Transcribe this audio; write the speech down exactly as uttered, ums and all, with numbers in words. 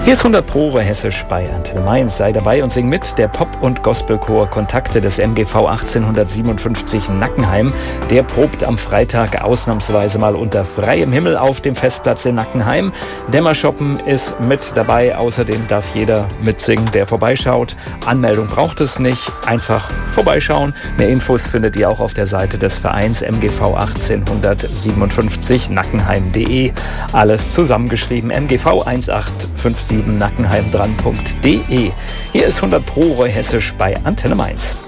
Hier ist hundert Pro Hessisch bei Antenne Mainz. Sei dabei und sing mit. Der Pop- und Gospelchor Kontakte des M G V achtzehnhundertsiebenundfünfzig Nackenheim, der probt am Freitag ausnahmsweise mal unter freiem Himmel auf dem Festplatz in Nackenheim. Dämmerschoppen ist mit dabei. Außerdem darf jeder mitsingen, der vorbeischaut. Anmeldung braucht es nicht. Einfach vorbeischauen. Mehr Infos findet ihr auch auf der Seite des Vereins M G V achtzehnhundertsiebenundfünfzig nackenheim punkt de. Alles zusammengeschrieben. M G V eins acht fünf sieben nackenheim dran punkt de. Hier ist hundert Pro Hessisch bei Antenne Mainz.